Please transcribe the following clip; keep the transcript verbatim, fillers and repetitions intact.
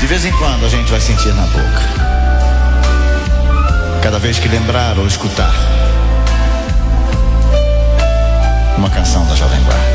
vez em quando a gente vai sentir na boca, cada vez que lembrar ou escutar uma canção da Jovem Guarda.